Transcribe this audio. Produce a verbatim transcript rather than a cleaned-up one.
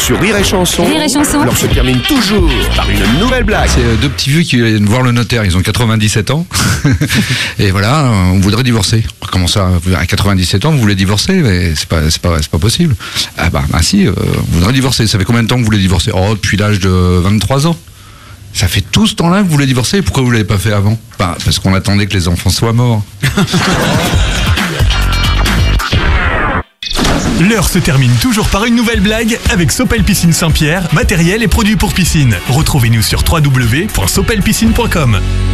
Sur Rire et Chanson, Rire et Chanson. l'heure se termine toujours par une nouvelle blague. C'est euh, deux petits vieux qui viennent voir le notaire, ils ont quatre-vingt-dix-sept ans. Et voilà, on voudrait divorcer. Comment ça, à quatre-vingt-dix-sept ans, vous voulez divorcer? Mais c'est pas, c'est pas, c'est pas possible. Ah bah, bah si, euh, vous voudrez divorcer. Ça fait combien de temps que vous voulez divorcer? Oh, depuis l'âge de vingt-trois ans. Ça fait tout ce temps-là que vous voulez divorcer. Pourquoi vous l'avez pas fait avant? Bah, parce qu'on attendait que les enfants soient morts. L'heure se termine toujours par une nouvelle blague avec Sopel Piscine Saint-Pierre, matériel et produits pour piscine. Retrouvez-nous sur w w w point sopel piscine point com.